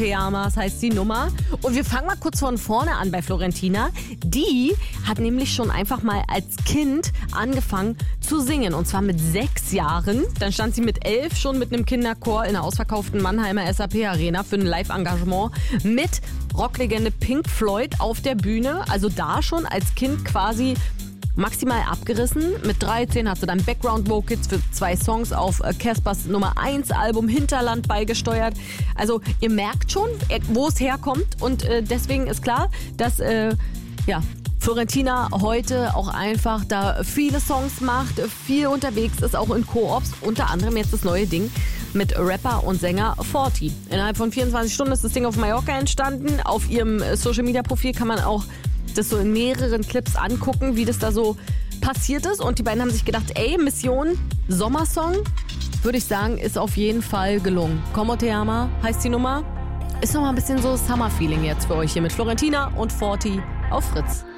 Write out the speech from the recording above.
Pyjamas heißt die Nummer. Und wir fangen mal kurz von vorne an bei Florentina. Die hat nämlich schon einfach mal als Kind angefangen zu singen. Und zwar mit 6 Jahren. Dann stand sie mit 11 schon mit einem Kinderchor in der ausverkauften Mannheimer SAP Arena für ein Live-Engagement mit Rocklegende Pink Floyd auf der Bühne. Also da schon als Kind quasi maximal abgerissen. Mit 13 hat sie dann Background-Vocals für 2 Songs auf Caspers Nummer 1 Album Hinterland beigesteuert. Also ihr merkt schon, wo es herkommt und deswegen ist klar, dass Florentina heute auch einfach da viele Songs macht, viel unterwegs ist, auch in Koops, unter anderem jetzt das neue Ding mit Rapper und Sänger Forti. Innerhalb von 24 Stunden ist das Ding auf Mallorca entstanden. Auf ihrem Social-Media-Profil kann man auch das so in mehreren Clips angucken, wie das da so passiert ist. Und die beiden haben sich gedacht, Mission Sommersong, würde ich sagen, ist auf jeden Fall gelungen. Como te llama heißt die Nummer. Ist nochmal ein bisschen so Summer-Feeling jetzt für euch hier mit Florentina und Forti auf Fritz.